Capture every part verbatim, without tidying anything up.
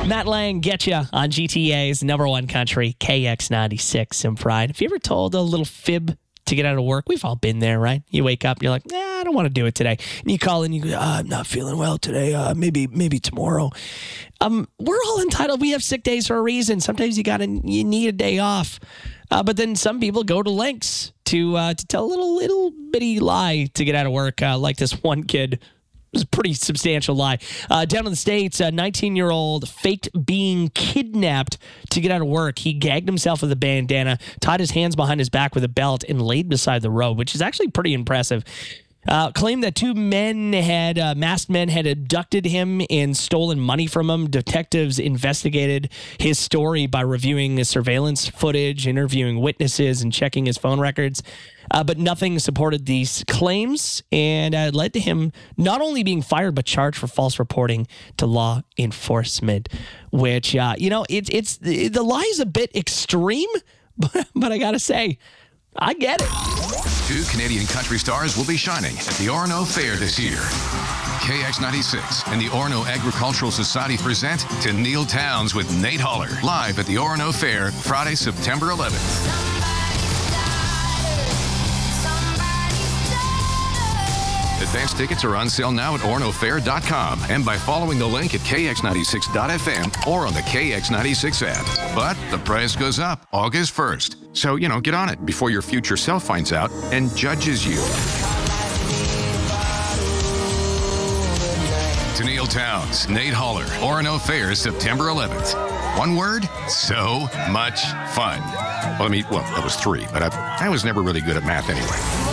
Matt Lang, get you on G T A's number one country, K X ninety-six in Pride. Have you ever told a little fib to get out of work? We've all been there, right? You wake up and you're like, nah, I don't want to do it today. And you call and you go, oh, I'm not feeling well today. Uh, maybe, maybe tomorrow. Um, we're all entitled. We have sick days for a reason. Sometimes you gotta, you need a day off. Uh, but then some people go to lengths to uh, to tell a little little bitty lie to get out of work, uh, like this one kid. It was a pretty substantial lie. Uh, down in the States, a nineteen-year-old faked being kidnapped to get out of work. He gagged himself with a bandana, tied his hands behind his back with a belt, and laid beside the road, which is actually pretty impressive. Uh, claimed that two men had, uh, masked men had abducted him and stolen money from him. Detectives investigated his story by reviewing his surveillance footage, interviewing witnesses, and checking his phone records. Uh, but nothing supported these claims, and uh, led to him not only being fired, but charged for false reporting to law enforcement, which, uh, you know, it, it's the, the lie is a bit extreme, but, but I got to say, I get it. Two Canadian country stars will be shining at the Orono Fair this year. K X ninety-six and the Orono Agricultural Society present To Neil Towns with Nate Holler, live at the Orono Fair, Friday, September eleventh. Advance tickets are on sale now at orono fair dot com and by following the link at k x ninety-six dot f m or on the K X ninety-six app. But the price goes up August first. So, you know, get on it before your future self finds out and judges you. To Neil Towns, Nate Holler, Orono Fair, September eleventh. One word, so much fun. Well, I mean, well, that was three, but I, I was never really good at math anyway.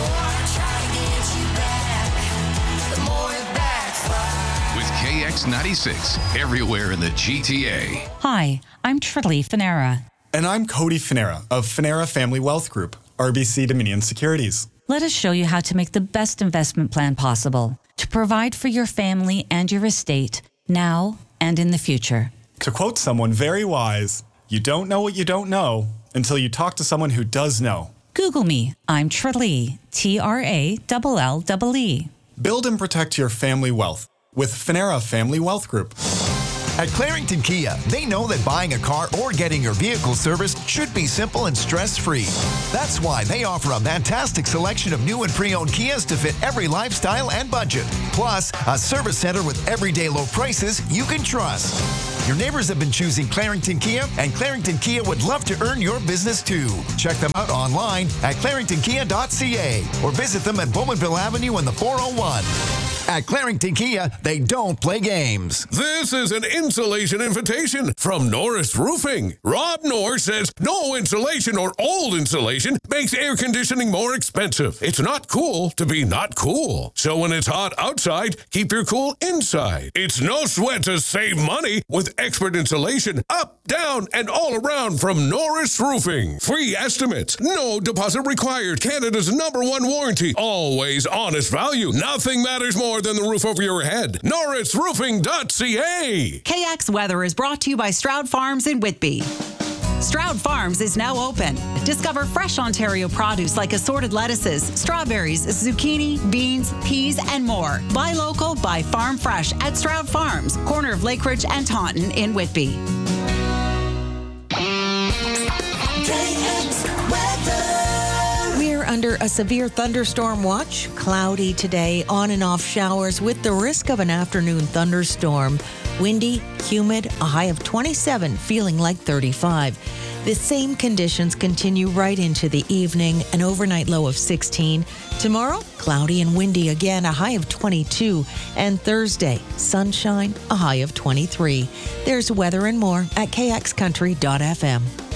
K X ninety-six, everywhere in the G T A. Hi, I'm Trilly Finera. And I'm Cody Finera of Finera Family Wealth Group, R B C Dominion Securities. Let us show you how to make the best investment plan possible to provide for your family and your estate now and in the future. To quote someone very wise, you don't know what you don't know until you talk to someone who does know. Google me. I'm Trilly, T R A L L E E. Build and protect your family wealth with Finera Family Wealth Group. At Clarington Kia, they know that buying a car or getting your vehicle serviced should be simple and stress-free. That's why they offer a fantastic selection of new and pre-owned Kias to fit every lifestyle and budget. Plus, a service center with everyday low prices you can trust. Your neighbors have been choosing Clarington Kia, and Clarington Kia would love to earn your business too. Check them out online at clarington kia dot c a or visit them at Bowmanville Avenue in the four oh one. At Clarington Kia, they don't play games. This is an insulation invitation from Norris Roofing. Rob Norris says no insulation or old insulation makes air conditioning more expensive. It's not cool to be not cool. So when it's hot outside, keep your cool inside. It's no sweat to save money with expert insulation up, down, and all around from Norris Roofing. Free estimates, no deposit required. Canada's number one warranty. Always honest value. Nothing matters more than the roof over your head. norris roofing dot c a. K X Weather is brought to you by Stroud Farms in Whitby. Stroud Farms is now open. Discover fresh Ontario produce like assorted lettuces, strawberries, zucchini, beans, peas, and more. Buy local, buy farm fresh at Stroud Farms, corner of Lakeridge and Taunton in Whitby. We're under a severe thunderstorm watch. Cloudy today, on and off showers with the risk of an afternoon thunderstorm. Windy, humid, a high of twenty-seven, feeling like thirty-five. The same conditions continue right into the evening, an overnight low of sixteen. Tomorrow, cloudy and windy again, a high of twenty-two. And Thursday, sunshine, a high of twenty-three. There's weather and more at k x country dot f m.